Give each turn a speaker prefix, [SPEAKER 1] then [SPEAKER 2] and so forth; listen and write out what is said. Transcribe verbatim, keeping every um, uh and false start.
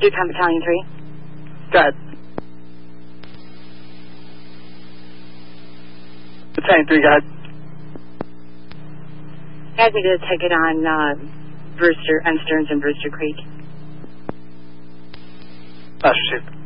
[SPEAKER 1] Yukon Battalion three.
[SPEAKER 2] Go ahead. Battalion three, go ahead.
[SPEAKER 1] Add me to the ticket on uh, Brewster, on Stearns and Brewster Creek.
[SPEAKER 2] Oh, shoot.